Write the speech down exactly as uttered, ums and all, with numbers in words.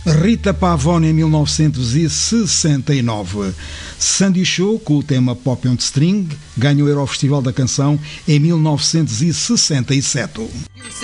Rita Pavone em mil novecentos e sessenta e nove. Sandy Shaw, com o tema Pop on the String, ganhou o Eurofestival da Canção em mil novecentos e sessenta e sete.